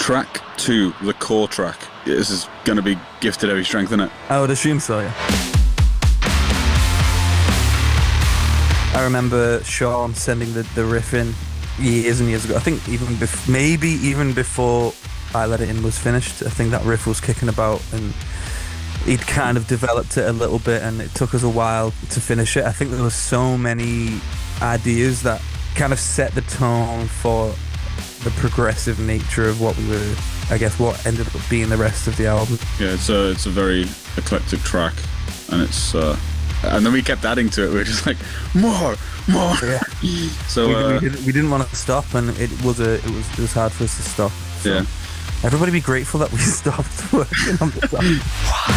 Track 2, the core track. This is going to be gifted heavy strength, isn't it? I would assume so, yeah. I remember Sean sending the riff in years and years ago. I think maybe even before I Let It In was finished. I think that riff was kicking about, and he'd kind of developed it a little bit, and it took us a while to finish it. I think there were so many ideas that kind of set the tone for the progressive nature of what we were, I guess, what ended up being the rest of the album. Yeah, it's a very eclectic track, and it's and then we kept adding to it. We were just like, more. Yeah. So we didn't want to stop, and it was hard for us to stop. So yeah. Everybody be grateful that we stopped working on the song.